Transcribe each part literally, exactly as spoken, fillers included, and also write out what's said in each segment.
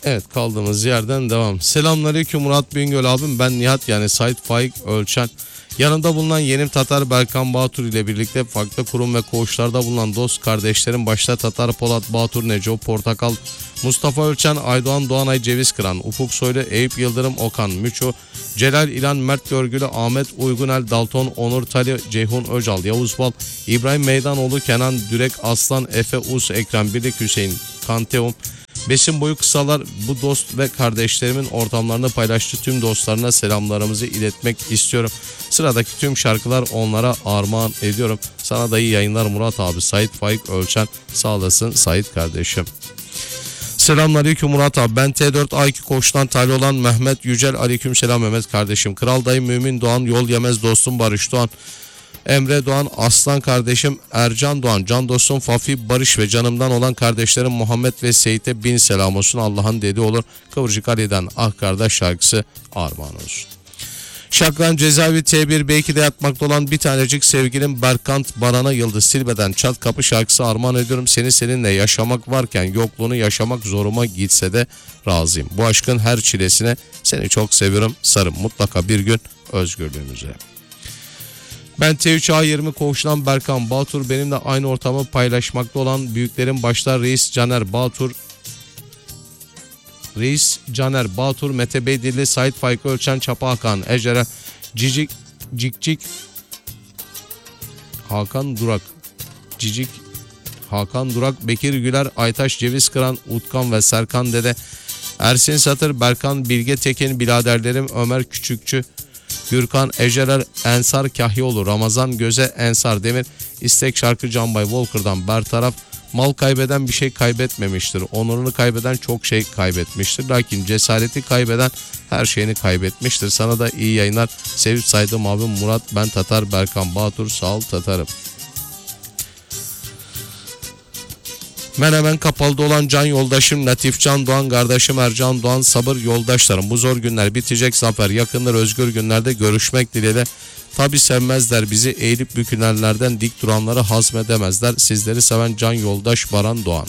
Evet, kaldığımız yerden devam. Selamünaleyküm Murat Bingöl abim, ben Nihat yani Sait Faik Ölçen. Yanında bulunan Yenim Tatar Berkan Batur ile birlikte farklı kurum ve koğuşlarda bulunan dost kardeşlerim başta Tatar Polat, Batur, Neco, Portakal, Mustafa Ölçen, Aydoğan, Doğanay, Ceviz Kıran, Ufuk Soylu, Eyüp Yıldırım, Okan, Müço, Celal İlan, Mert Görgülü, Ahmet Uygunel, Dalton, Onur Tali, Ceyhun Öcal, Yavuz Bal, İbrahim Meydanoğlu, Kenan Dürek, Aslan, Efe Us, Ekrem Birlik, Hüseyin Kanteum, Besin boyu kısalar bu dost ve kardeşlerimin ortamlarını paylaştığı tüm dostlarına selamlarımızı iletmek istiyorum. Sıradaki tüm şarkılar onlara armağan ediyorum. Sana da iyi yayınlar Murat abi. Sait Faik Ölçen, sağ olasın Sait kardeşim. Selamünaleyküm Murat abi, ben T dört A iki koğuştan tali olan Mehmet Yücel. Aleyküm selam Mehmet kardeşim. Kral dayı, Mümin Doğan, Yol Yemez dostum Barış Doğan, Emre Doğan, Aslan kardeşim Ercan Doğan, can dostum Fafi, Barış ve canımdan olan kardeşlerim Muhammed ve Seyit'e bin selam olsun. Allah'ın dediği olur. Kıvırcık Ali'den Ah Kardeş şarkısı armağan olsun. Şakran cezaevi T bir B iki'de yatmakta olan bir tanecik sevgilim Berkant Baran'a Yıldız Silbe'den Çat Kapı şarkısı armağan ediyorum. Seni seninle yaşamak varken yokluğunu yaşamak zoruma gitse de razıyım. Bu aşkın her çilesine seni çok seviyorum sarım. Mutlaka bir gün özgürlüğümüze. Ben T üç A yirmi koğuştan Berkan Batur, benimle aynı ortamı paylaşmakta olan büyüklerim başta Reis Caner Batur, Reis Caner Batur, Mete Beydilli, Sait Faik Ölçen, Çapa Hakan Ecere, Cicik Cikcik Hakan Durak, Cicik Hakan Durak, Bekir Güler, Aytaş Ceviz Kıran, Utkan ve Serkan Dede, Ersin Satır, Berkan Bilge Tekin, biraderlerim Ömer Küçükçü, Gürkan Ecerer, Ensar Kahyoğlu, Ramazan Göze, Ensar Demir, İstek şarkı Canbay Volker'dan bertaraf. Mal kaybeden bir şey kaybetmemiştir. Onurunu kaybeden çok şey kaybetmiştir. Lakin cesareti kaybeden her şeyini kaybetmiştir. Sana da iyi yayınlar. Sevip saydığım abim Murat, ben Tatar Berkan Batur, sağ ol Tatarım. Menemen Kapalı'da olan can yoldaşım Latif Can Doğan, kardeşim Ercan Doğan, sabır yoldaşlarım. Bu zor günler bitecek, zafer yakındır, özgür günlerde görüşmek dileğiyle. Tabi sevmezler bizi, eğilip bükülenlerden dik duranları hazmedemezler. Sizleri seven can yoldaş Baran Doğan.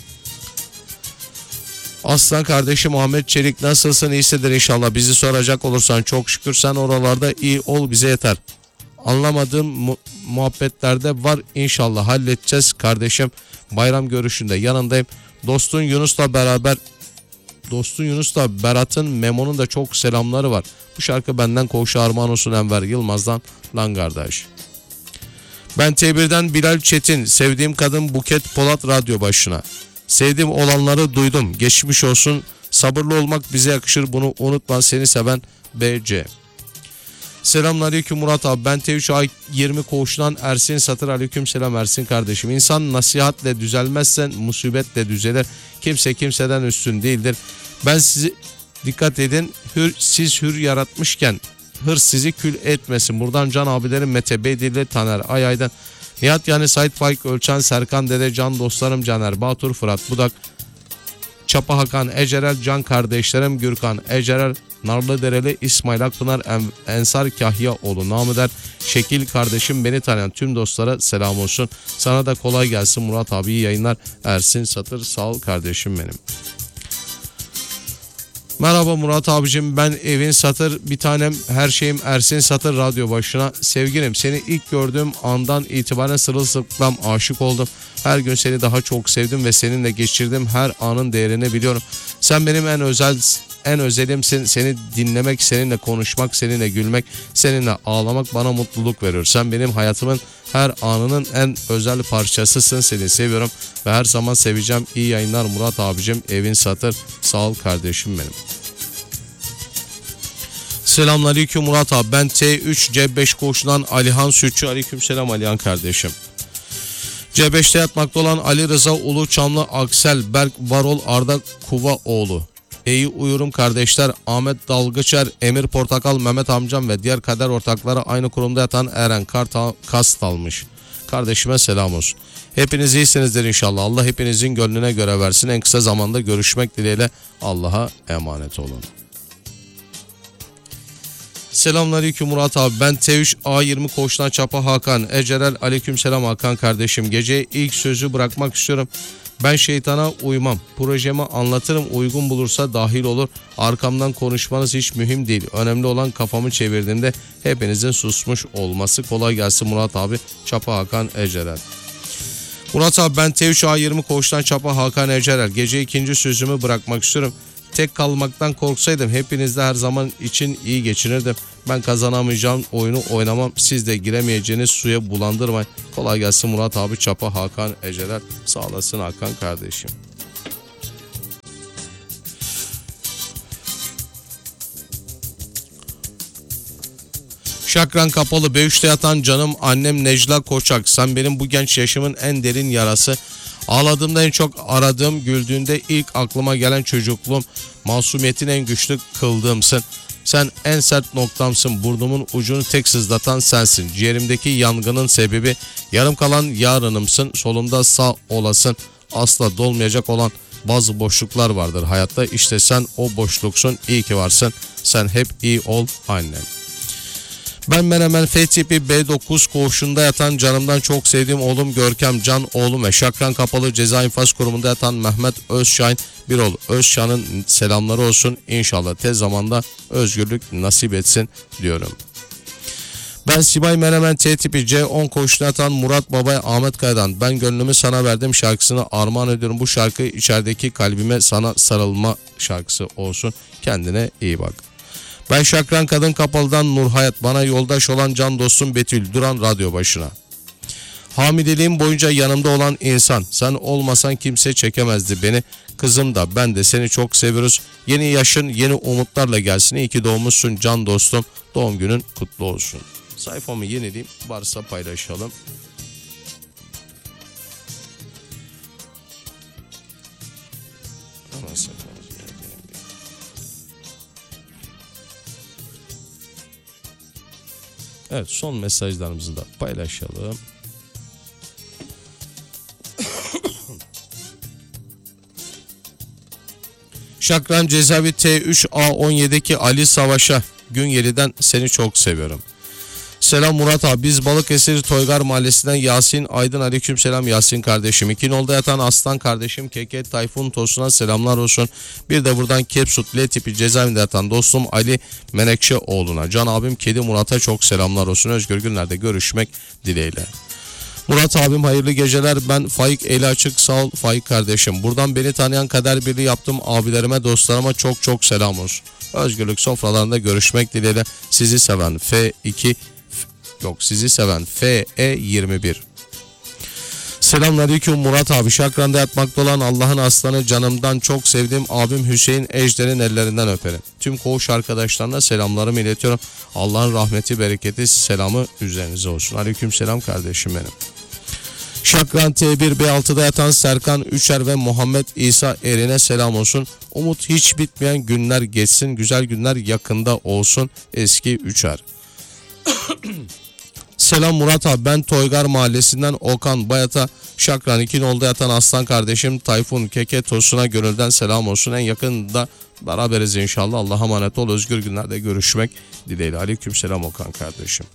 Aslan kardeşim Ahmet Çelik, nasılsın? İyisidir inşallah. Bizi soracak olursan çok şükür sen oralarda iyi ol, bize yeter. Anlamadığım mu- muhabbetlerde var, inşallah halledeceğiz kardeşim. Bayram görüşünde yanındayım. Dostun Yunus'la beraber Dostun Yunus'la Berat'ın, Memo'nun da çok selamları var. Bu şarkı benden koğuşa armağan olsun Enver Yılmaz'dan lan kardeş. Ben T bir'den Bilal Çetin, sevdiğim kadın Buket Polat radyo başına. Sevdiğim olanları duydum. Geçmiş olsun. Sabırlı olmak bize yakışır. Bunu unutma, seni seven B C. Selamünaleyküm Murat abi, ben T üç A yirmi koğuştan Ersin Satır. Aleyküm selam Ersin kardeşim. İnsan nasihatle düzelmezsen musibetle düzelir. Kimse kimseden üstün değildir. Ben sizi dikkat edin, hür, siz hür yaratmışken hırs sizi kül etmesin. Buradan can abilerim Mete Beydilli, Taner Ayay'dan, Nihat yani Sait Faik Ölçen, Serkan Dede, can dostlarım Caner Batur, Fırat Budak, Çapa Hakan Ecerel, can kardeşlerim Gürkan Ecerel, Narlıdereli İsmail Akpınar, Ensar Kahyaoğlu namıder, Şekil kardeşim, beni tanıyan tüm dostlara selam olsun. Sana da kolay gelsin Murat abi, iyi yayınlar. Ersin Satır, sağ ol kardeşim benim. Merhaba Murat abicim, ben Evin Satır, bir tanem her şeyim Ersin Satır radyo başına. Sevgilim, seni ilk gördüğüm andan itibaren sırılsıklam aşık oldum. Her gün seni daha çok sevdim ve seninle geçirdiğim her anın değerini biliyorum. Sen benim en özel en özelimsin. Seni dinlemek, seninle konuşmak, seninle gülmek, seninle ağlamak bana mutluluk veriyor. Sen benim hayatımın her anının en özel parçasısın. Seni seviyorum ve her zaman seveceğim. İyi yayınlar Murat abicim. Evin Satır, sağ ol kardeşim benim. Selamünaleyküm Murat abi, ben T üç C beş koğuşundan Alihan Sütçü. Aleykümselam Alihan kardeşim. C beş'te yatmakta olan Ali Rıza Ulu Çamlı, Aksel Berk Varol, Arda Kuvaoğlu. İyi uyurum kardeşler. Ahmet Dalgıçer, Emir Portakal, Mehmet amcam ve diğer kader ortakları aynı kurumda yatan Eren Kartal kast almış. Kardeşime selam olsun. Hepiniz iyisinizdir inşallah. Allah hepinizin gönlüne göre versin. En kısa zamanda görüşmek dileğiyle. Allah'a emanet olun. Selamünaleyküm Murat abi, ben T üç A yirmi koğuştan Çapa Hakan Ecerel. Aleykümselam Hakan kardeşim. Geceye ilk sözü bırakmak istiyorum. Ben şeytana uymam. Projemi anlatırım, uygun bulursa dahil olur. Arkamdan konuşmanız hiç mühim değil. Önemli olan kafamı çevirdiğimde hepinizin susmuş olması. Kolay gelsin Murat abi. Çapa Hakan Ecerel. Murat abi ben T üç A yirmi koğuştan Çapa Hakan Ecerel. Gece ikinci sözümü bırakmak istiyorum. Tek kalmaktan korksaydım hepinizde her zaman için iyi geçinirdim. Ben kazanamayacağım oyunu oynamam. Siz de giremeyeceğiniz suya bulandırmayın. Kolay gelsin Murat abi. Çapa Hakan Ecerel. Sağ olasın Hakan kardeşim. Şakran kapalı B üçte yatan canım annem Necla Koçak. Sen benim bu genç yaşımın en derin yarası. Ağladığımda en çok aradığım, güldüğünde ilk aklıma gelen çocukluğum. Masumiyetin en güçlü kıldığımsın. Sen en sert noktamsın. Burnumun ucunu tek sızlatan sensin. Ciğerimdeki yangının sebebi, yarım kalan yarınımsın. Solumda sağ olasın. Asla dolmayacak olan bazı boşluklar vardır hayatta. İşte sen o boşluksun. İyi ki varsın. Sen hep iyi ol annem. Ben Menemen F tipi B dokuz koğuşunda yatan canımdan çok sevdiğim oğlum Görkem Can oğlum ve Şakran Kapalı Ceza İnfaz Kurumu'nda yatan Mehmet Özşahin bir oğlu Özşahin'in selamları olsun. İnşallah tez zamanda özgürlük nasip etsin diyorum. Ben Sibay Menemen T tipi C on koğuşuna yatan Murat Babay Ahmet Kaya'dan ben gönlümü sana verdim şarkısını armağan ediyorum. Bu şarkı içerideki kalbime sana sarılma şarkısı olsun. Kendine iyi bak. Ben Şakran Kadın Kapalı'dan Nur Hayat, bana yoldaş olan can dostum Betül Duran radyo başına. Hamileliğim boyunca yanımda olan insan, sen olmasan kimse çekemezdi beni. Kızım da ben de seni çok seviyoruz. Yeni yaşın yeni umutlarla gelsin. İyi ki doğmuşsun can dostum. Doğum günün kutlu olsun. Sayfamı yenileyim, varsa paylaşalım. Evet, son mesajlarımızı da paylaşalım. Şakran Cezaevi T üç A on yedideki Ali Savaş'a Günyeli'den seni çok seviyorum. Selam Murat abi, biz Balıkesir Toygar Mahallesi'nden Yasin Aydın. Aleyküm selam Yasin kardeşim. İkinol'da yatan Aslan kardeşim Keke Tayfun Tosun'a selamlar olsun. Bir de buradan Kepsut L tipi cezaevinde yatan dostum Ali Menekşeoğlu'na, can abim Kedi Murat'a çok selamlar olsun. Özgür günlerde görüşmek dileğiyle. Murat abim hayırlı geceler. Ben Faik eli açık, sağ ol Faik kardeşim. Buradan beni tanıyan kader birliği yaptım abilerime, dostlarıma çok çok selam olsun. Özgürlük sofralarında görüşmek dileğiyle. Sizi seven F iki Yok sizi seven F E yirmi bir. Selamünaleyküm Murat abi. Şakran'da yatmakta olan Allah'ın aslanı, canımdan çok sevdiğim abim Hüseyin Ejder'in ellerinden öperim. Tüm koğuş arkadaşlarına selamlarımı iletiyorum. Allah'ın rahmeti, bereketi, selamı üzerinize olsun. Aleyküm selam kardeşim benim. Şakran T bir B altıda yatan Serkan Üçer ve Muhammed İsa Erin'e selam olsun. Umut hiç bitmeyen günler geçsin. Güzel günler yakında olsun. Eski Üçer. Selam Murat abi, ben Toygar Mahallesi'nden Okan Bayat'a, Şakran İkinol'da yatan Aslan kardeşim Tayfun Keke Tosun'a gönülden selam olsun. En yakında beraberiz inşallah. Allah'a emanet ol. Özgür günlerde görüşmek dileğiyle. Aleyküm selam Okan kardeşim.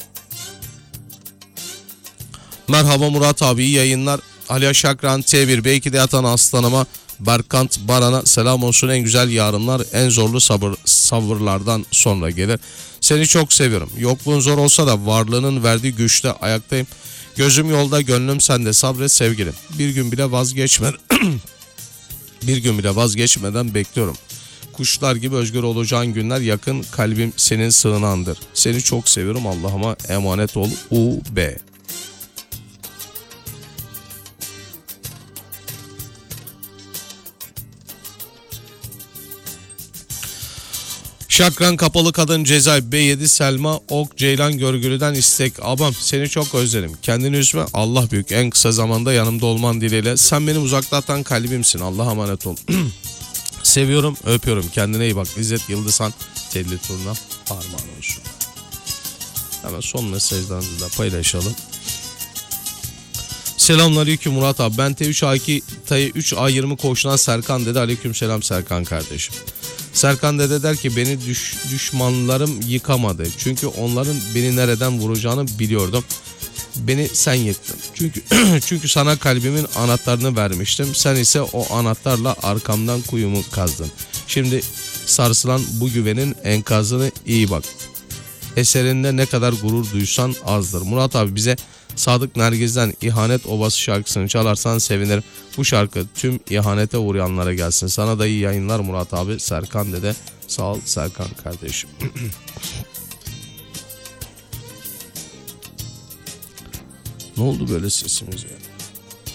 Merhaba Murat abi, iyi yayınlar. Aliya Şakran T bir B iki'de yatan aslanıma Berkant Baran'a selam olsun. En güzel yarınlar en zorlu sabır, sabırlardan sonra gelir. Seni çok seviyorum. Yokluğun zor olsa da varlığının verdiği güçle ayaktayım. Gözüm yolda, gönlüm sende, sabret sevgilim. Bir gün bile vazgeçme. Bir gün bile vazgeçmeden bekliyorum. Kuşlar gibi özgür olacağın günler yakın. Kalbim senin sığınağındır. Seni çok seviyorum. Allah'ıma emanet ol. U B. Şakran Kapalı Kadın Cezaevi B yedi Selma Ok Ceylan Görgülü'den istek. Abam seni çok özledim. Kendini üzme. Allah büyük. En kısa zamanda yanımda olman dileğiyle. Sen benim uzaklatan kalbimsin. Allah'a emanet ol. Seviyorum, öpüyorum. Kendine iyi bak. İzzet Yıldızhan telli turuna armağan olsun. Hemen son mesajlarımızı da paylaşalım. Selamünaleyküm Murat abi. Ben T üç A iki T üç A yirmi koğuşundan Serkan dedi. Aleyküm selam Serkan kardeşim. Serkan dede der ki beni düş, düşmanlarım yıkamadı. Çünkü onların beni nereden vuracağını biliyordum. beni sen yıktın. Çünkü çünkü sana kalbimin anahtarını vermiştim. Sen ise o anahtarla arkamdan kuyumu kazdın. Şimdi sarsılan bu güvenin enkazını iyi bak. Eserinde ne kadar gurur duysan azdır. Murat abi, bize Sadık Nergiz'den İhanet Obası şarkısını çalarsan sevinirim. Bu şarkı tüm ihanete uğrayanlara gelsin. Sana da iyi yayınlar Murat abi. Serkan dede. Sağ ol Serkan kardeşim. Ne oldu böyle sesimiz ya?